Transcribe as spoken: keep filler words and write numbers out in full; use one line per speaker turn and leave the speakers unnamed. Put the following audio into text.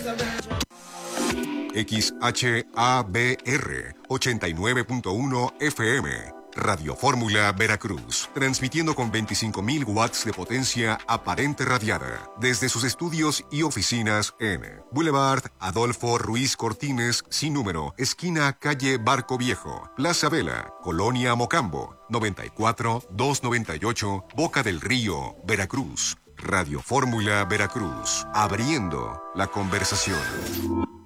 X H A B R ochenta y nueve punto uno F M, Radio Fórmula Veracruz, transmitiendo con veinticinco mil watts de potencia aparente radiada desde sus estudios y oficinas en Boulevard Adolfo Ruiz Cortines, sin número, esquina calle Barco Viejo, Plaza Vela, Colonia Mocambo, noventa y cuatro mil doscientos noventa y ocho, Boca del Río, Veracruz. Radio Fórmula Veracruz, abriendo la conversación.